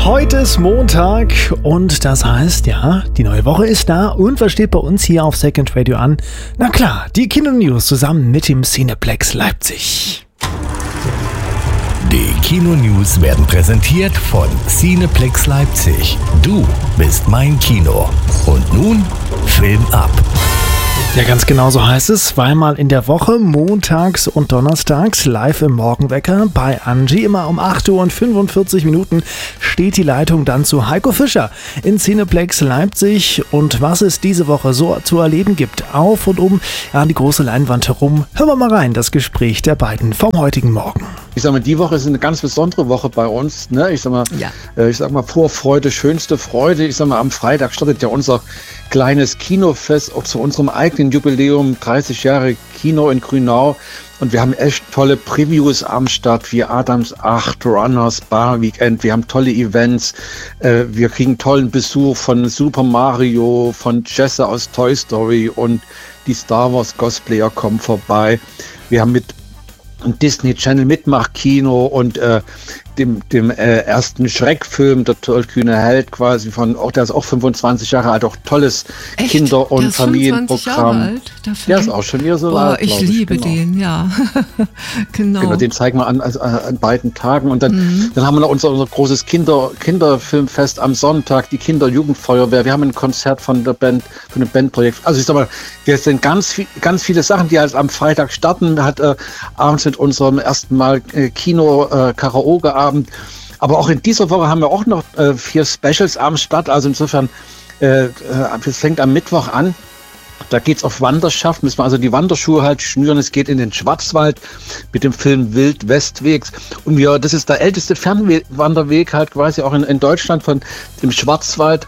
Heute ist Montag und das heißt, ja, die neue Woche ist da. Und was steht bei uns hier auf Second Radio an? Na klar, die Kino-News zusammen mit dem Cineplex Leipzig. Die Kino-News werden präsentiert von Cineplex Leipzig. Du bist mein Kino. Und nun Film ab. Ja, ganz genau so heißt es. Zweimal in der Woche, montags und donnerstags, live im Morgenwecker bei Angie. Immer um 8 Uhr und 45 Minuten steht die Leitung dann zu Heiko Fischer in Cineplex Leipzig. Und was es diese Woche so zu erleben gibt, auf und um die große Leinwand herum, hören wir mal rein, das Gespräch der beiden vom heutigen Morgen. Ich sag mal, die Woche ist eine ganz besondere Woche bei uns. Ne? Ich sag mal, Vorfreude, schönste Freude. Ich sag mal, am Freitag startet ja unser kleines Kinofest auch zu unserem eigenen Jubiläum, 30 Jahre Kino in Grünau. Und wir haben echt tolle Previews am Start, wie Adams 8, Runners, Bar Weekend. Wir haben tolle Events. Wir kriegen tollen Besuch von Super Mario, von Jesse aus Toy Story und die Star Wars Cosplayer kommen vorbei. Wir haben mit Disney Channel Mitmachkino und dem ersten Schreckfilm, der tollkühne Held quasi der ist auch 25 Jahre alt, auch tolles Echt? Kinder- und der ist Familienprogramm. Alt, Der ist auch schon wieder so alt. Ich liebe den, ja. Genau, den zeigen wir an beiden Tagen. Und dann haben wir noch unser großes Kinderfilmfest am Sonntag, die Kinder-Jugendfeuerwehr. Wir haben ein Konzert von dem Bandprojekt. Also ich sag mal, wir sind ganz viele Sachen, die halt am Freitag starten. Wir hatten abends mit unserem ersten Mal Kino-Karaoke-Abend. Aber auch in dieser Woche haben wir auch noch 4 Specials am Start. Also insofern, es fängt am Mittwoch an. Da geht's auf Wanderschaft, müssen wir also die Wanderschuhe halt schnüren. Es geht in den Schwarzwald mit dem Film Wild Westwegs. Und das ist der älteste Fernwanderweg halt quasi auch in Deutschland von dem Schwarzwald.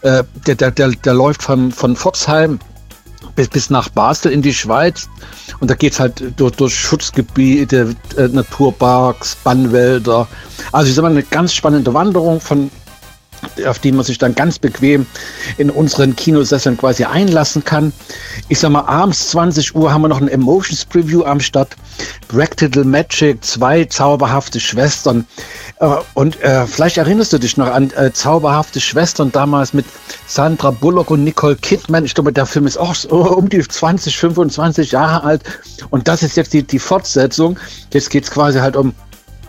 Der läuft von Pforzheim bis nach Basel in die Schweiz. Und da geht's halt durch Schutzgebiete, Naturparks, Bannwälder. Also ich sag mal, eine ganz spannende Wanderung, auf die man sich dann ganz bequem in unseren Kinosesseln quasi einlassen kann. Ich sag mal, abends 20 Uhr haben wir noch ein Emotions Preview am Start. Practical Magic, 2 zauberhafte Schwestern. Und vielleicht erinnerst du dich noch an zauberhafte Schwestern damals mit Sandra Bullock und Nicole Kidman. Ich glaube, der Film ist auch so um die 20, 25 Jahre alt. Und das ist jetzt die Fortsetzung. Jetzt geht es quasi halt um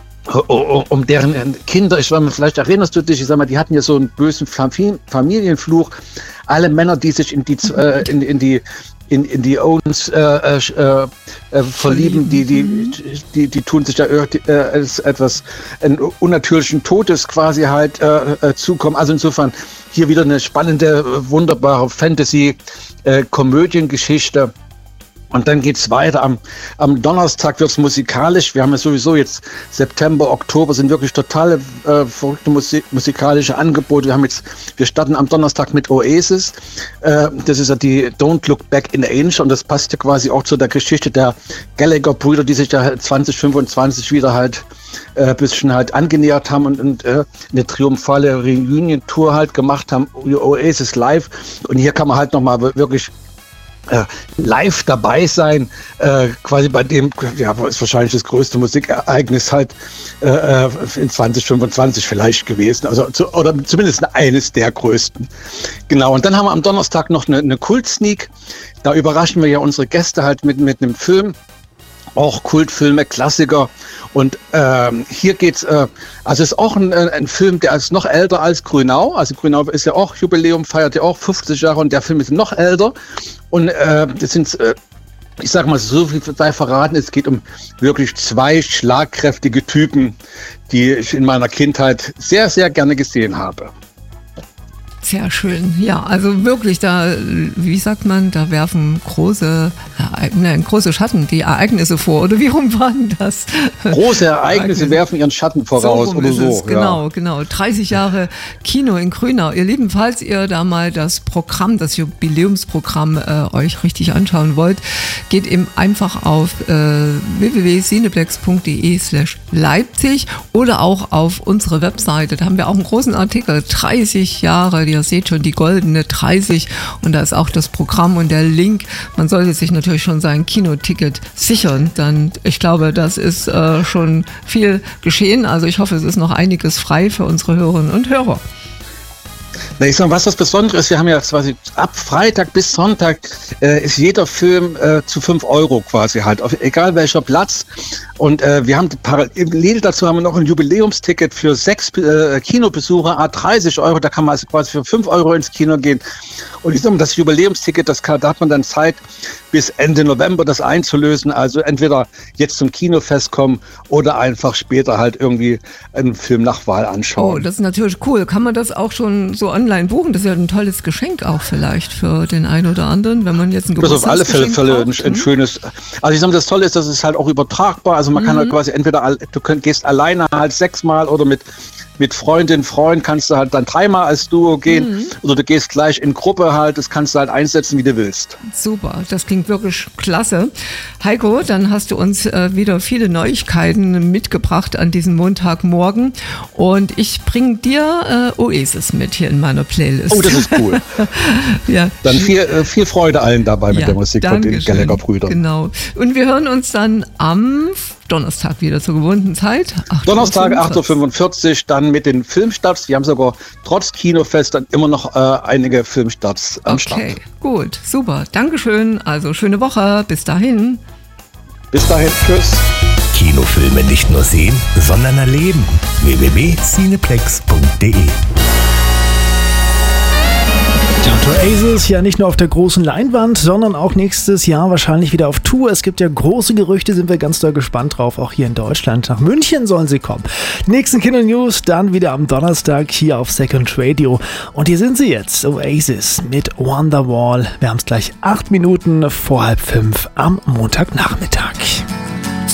deren Kinder. Vielleicht erinnerst du dich, ich sag mal, die hatten ja so einen bösen Familienfluch. Alle Männer, die sich in die Owens verlieben, die tun sich ja etwas einen unnatürlichen Todes quasi halt zukommen. Also insofern hier wieder eine spannende, wunderbare Fantasy-Komödiengeschichte. Und dann geht's weiter. Am Donnerstag wird's musikalisch. Wir haben ja sowieso jetzt September, Oktober sind wirklich totale verrückte musikalische Angebote. Wir starten am Donnerstag mit Oasis. Das ist ja die Don't Look Back in Age und das passt ja quasi auch zu der Geschichte der Gallagher-Brüder, die sich ja 2025 wieder halt bisschen halt angenähert haben und eine triumphale Reunion-Tour halt gemacht haben. Oasis live. Und hier kann man halt nochmal wirklich live dabei sein, quasi bei dem, ja, ist wahrscheinlich das größte Musikereignis halt in 2025 vielleicht gewesen, also oder zumindest eines der größten. Genau, und dann haben wir am Donnerstag noch eine Kult-Sneak, da überraschen wir ja unsere Gäste halt mit einem Film, auch Kultfilme, Klassiker. Und hier geht's, also ist auch ein Film, der ist noch älter als Grünau. Also Grünau ist ja auch Jubiläum, feiert ja auch 50 Jahre und der Film ist noch älter. Und das sind, ich sag mal, so viel sei verraten, es geht um wirklich 2 schlagkräftige Typen, die ich in meiner Kindheit sehr, sehr gerne gesehen habe. Sehr schön, ja, also wirklich, wie sagt man, da werfen große Schatten die Ereignisse vor, oder wie rum war denn das? Große Ereignisse werfen ihren Schatten voraus, oder so. Genau, 30 Jahre Kino in Grünau. Ihr Lieben, falls ihr da mal das Jubiläumsprogramm euch richtig anschauen wollt, geht eben einfach auf www.cineplex.de/Leipzig oder auch auf unsere Webseite. Da haben wir auch einen großen Artikel, 30 Jahre, die ihr seht schon die goldene 30 und da ist auch das Programm und der Link. Man sollte sich natürlich schon sein Kinoticket sichern, dann ich glaube, das ist schon viel geschehen. Also ich hoffe, es ist noch einiges frei für unsere Hörerinnen und Hörer. Ich sag mal, was das Besondere ist, wir haben ja quasi ab Freitag bis Sonntag ist jeder Film zu 5 Euro quasi halt, egal welcher Platz. Und wir haben parallel dazu haben wir noch ein Jubiläumsticket für 6 Kinobesucher, 30 Euro. Da kann man also quasi für 5 Euro ins Kino gehen. Und ich sag mal, das Jubiläumsticket, da hat man dann Zeit, bis Ende November das einzulösen. Also entweder jetzt zum Kinofest kommen oder einfach später halt irgendwie einen Film nach Wahl anschauen. Oh, das ist natürlich cool. Kann man das auch schon so online buchen? Das ist ja ein tolles Geschenk auch vielleicht für den einen oder anderen, wenn man jetzt ein Geburtstagsgeschenk Das ist auf alle Fälle ein schönes. Also ich sag mal, das Tolle ist, dass es halt auch übertragbar. Also man kann halt quasi entweder, gehst alleine halt 6-mal oder mit Freundin, Freund kannst du halt dann 3-mal als Duo gehen oder du gehst gleich in Gruppe halt, das kannst du halt einsetzen, wie du willst. Super, das klingt wirklich klasse. Heiko, dann hast du uns wieder viele Neuigkeiten mitgebracht an diesem Montagmorgen und ich bringe dir Oasis mit hier in meiner Playlist. Oh, das ist cool. Ja. Dann viel Freude allen dabei mit der Musik von den Gallagher-Brüdern. Genau. Und wir hören uns dann am Donnerstag wieder zur gewohnten Zeit. Donnerstag 8.45 Uhr, dann mit den Filmstarts. Wir haben sogar trotz Kinofest dann immer noch einige Filmstarts am Start. Okay, gut, super. Dankeschön. Also schöne Woche. Bis dahin. Bis dahin. Tschüss. Kinofilme nicht nur sehen, sondern erleben. www.cineplex.de Oasis ja nicht nur auf der großen Leinwand, sondern auch nächstes Jahr wahrscheinlich wieder auf Tour. Es gibt ja große Gerüchte, sind wir ganz doll gespannt drauf. Auch hier in Deutschland. Nach München sollen sie kommen. Die nächsten Kino-News dann wieder am Donnerstag hier auf Second Radio. Und hier sind sie jetzt, Oasis mit Wonderwall. Wir haben es gleich 8 Minuten vor 4:30 am Montagnachmittag.